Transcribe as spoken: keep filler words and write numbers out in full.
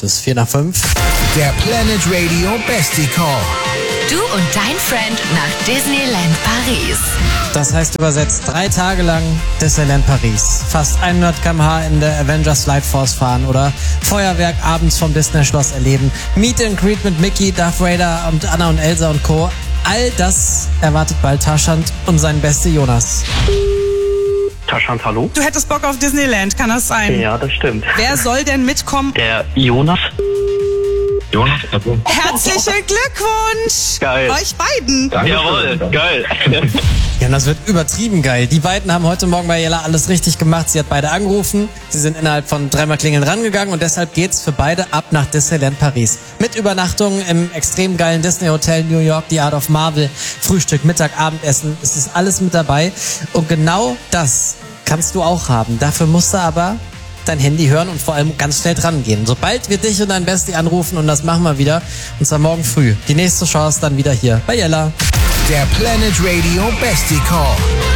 Es ist vier nach fünf. Der Planet Radio Bestie Call. Du und dein Friend nach Disneyland Paris. Das heißt übersetzt drei Tage lang Disneyland Paris. Fast hundert Kilometer pro Stunde in der Avengers Flight Force fahren oder Feuerwerk abends vom Disney Schloss erleben. Meet and Greet mit Mickey, Darth Vader und Anna und Elsa und Co. All das erwartet bald Taschant und sein Beste Jonas. Taschant, hallo? Du hättest Bock auf Disneyland, kann das sein? Ja, das stimmt. Wer soll denn mitkommen? Der Jonas. Jonas, hallo. Herzlichen Glückwunsch! Geil. Euch beiden! Danke. Jawohl, geil. Ja, das wird übertrieben geil. Die beiden haben heute Morgen bei Jella alles richtig gemacht. Sie hat beide angerufen. Sie sind innerhalb von dreimal Klingeln rangegangen und deshalb geht's für beide ab nach Disneyland Paris. Mit Übernachtungen im extrem geilen Disney Hotel New York, die Art of Marvel, Frühstück, Mittag, Abendessen. Es ist alles mit dabei. Und genau das kannst du auch haben. Dafür musst du aber dein Handy hören und vor allem ganz schnell dran gehen. Sobald wir dich und dein Bestie anrufen, und das machen wir wieder, und zwar morgen früh. Die nächste Chance dann wieder hier bei Jella. Der Planet Radio Bestie Call.